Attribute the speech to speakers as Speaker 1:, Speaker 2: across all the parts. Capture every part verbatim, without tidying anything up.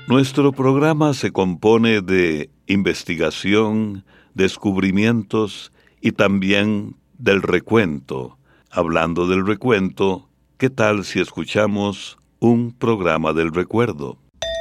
Speaker 1: Nuestro programa se compone de investigación, descubrimientos y también del recuento. Hablando del recuento, ¿qué tal si escuchamos un programa del recuerdo?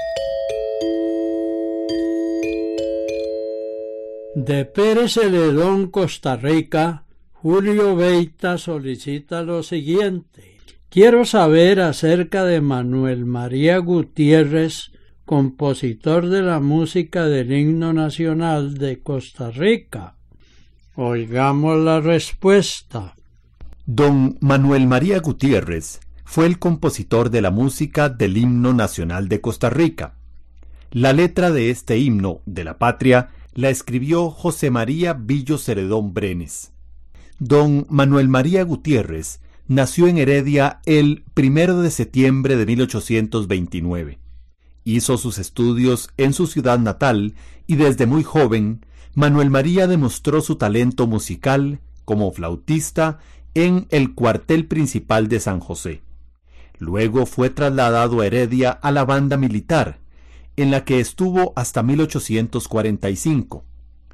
Speaker 2: De Pérez Celedón, Costa Rica, Julio Beita solicita lo siguiente. Quiero saber acerca de Manuel María Gutiérrez, compositor de la música del himno nacional de Costa Rica. Oigamos la respuesta.
Speaker 3: Don Manuel María Gutiérrez fue el compositor de la música del himno nacional de Costa Rica. La letra de este himno de la patria la escribió José María Billo Celedón Brenes. Don Manuel María Gutiérrez nació en Heredia el primero de septiembre de mil ochocientos veintinueve. Hizo sus estudios en su ciudad natal y desde muy joven, Manuel María demostró su talento musical como flautista en el cuartel principal de San José. Luego fue trasladado a Heredia a la banda militar, en la que estuvo hasta mil ochocientos cuarenta y cinco.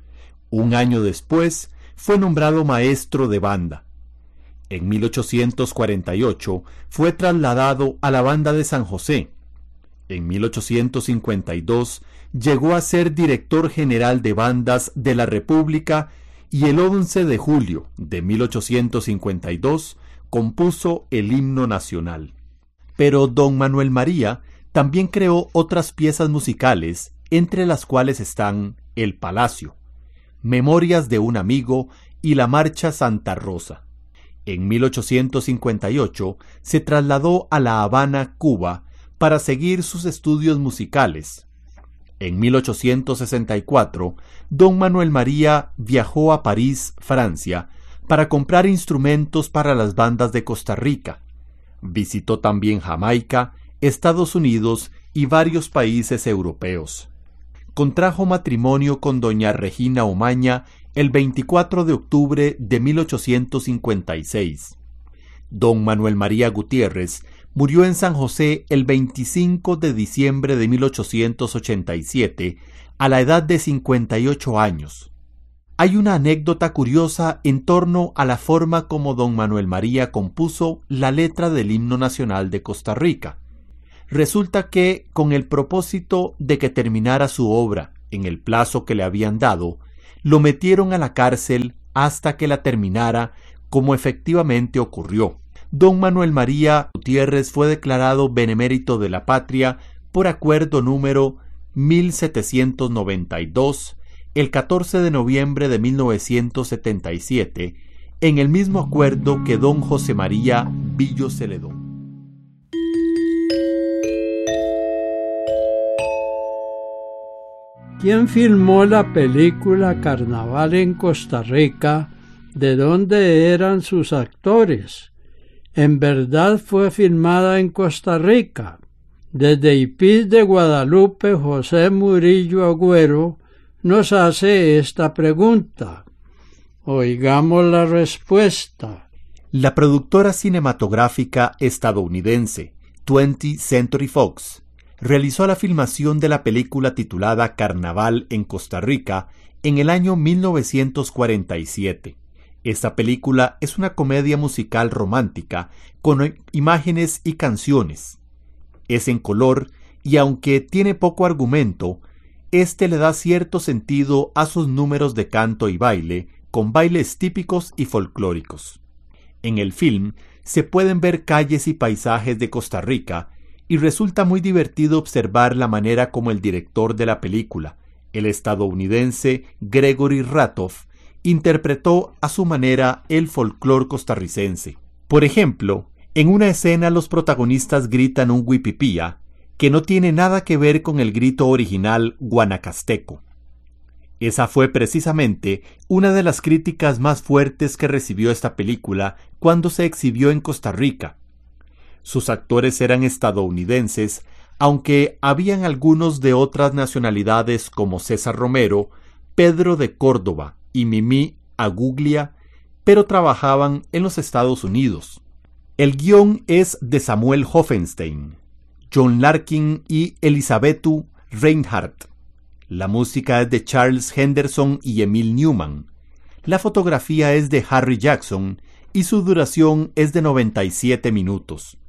Speaker 3: Un año después, fue nombrado maestro de banda. En mil ochocientos cuarenta y ocho fue trasladado a la banda de San José. En mil ochocientos cincuenta y dos llegó a ser director general de bandas de la República y el once de julio de mil ochocientos cincuenta y dos compuso el himno nacional. Pero don Manuel María también creó otras piezas musicales, entre las cuales están El Palacio, Memorias de un amigo y la Marcha Santa Rosa. En mil ochocientos cincuenta y ocho se trasladó a La Habana, Cuba, para seguir sus estudios musicales. En mil ochocientos sesenta y cuatro, don Manuel María viajó a París, Francia, para comprar instrumentos para las bandas de Costa Rica. Visitó también Jamaica, Estados Unidos y varios países europeos. Contrajo matrimonio con doña Regina Omaña el veinticuatro de octubre de mil ochocientos cincuenta y seis. Don Manuel María Gutiérrez murió en San José el veinticinco de diciembre de mil ochocientos ochenta y siete, a la edad de cincuenta y ocho años. Hay una anécdota curiosa en torno a la forma como don Manuel María compuso la letra del himno nacional de Costa Rica. Resulta que, con el propósito de que terminara su obra en el plazo que le habían dado, lo metieron a la cárcel hasta que la terminara, como efectivamente ocurrió. Don Manuel María Gutiérrez fue declarado benemérito de la patria por acuerdo número mil setecientos noventa y dos, el catorce de noviembre de mil novecientos setenta y siete, en el mismo acuerdo que don José María Billo Celedón.
Speaker 2: ¿Quién filmó la película Carnaval en Costa Rica? ¿De dónde eran sus actores? En verdad fue filmada en Costa Rica. Desde Ipiz de Guadalupe, José Murillo Agüero nos hace esta pregunta. Oigamos la respuesta.
Speaker 3: La productora cinematográfica estadounidense twentieth Century Fox realizó la filmación de la película titulada Carnaval en Costa Rica en el año mil novecientos cuarenta y siete. Esta película es una comedia musical romántica con imágenes y canciones. Es en color y aunque tiene poco argumento, este le da cierto sentido a sus números de canto y baile, con bailes típicos y folclóricos. En el film se pueden ver calles y paisajes de Costa Rica y resulta muy divertido observar la manera como el director de la película, el estadounidense Gregory Ratoff, interpretó a su manera el folclore costarricense. Por ejemplo, en una escena los protagonistas gritan un huipipía que no tiene nada que ver con el grito original guanacasteco. Esa fue precisamente una de las críticas más fuertes que recibió esta película cuando se exhibió en Costa Rica. Sus actores eran estadounidenses, aunque habían algunos de otras nacionalidades como César Romero, Pedro de Córdoba y Mimí Aguglia, pero trabajaban en los Estados Unidos. El guión es de Samuel Hoffenstein. John Larkin y Elisabetu Reinhardt. La música es de Charles Henderson y Emil Newman. La fotografía es de Harry Jackson y su duración es de noventa y siete minutos.